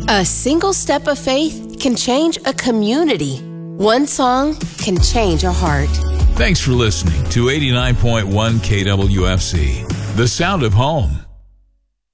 A single step of faith can change a community. One song can change a heart. Thanks for listening to 89.1 KWFC, the sound of home.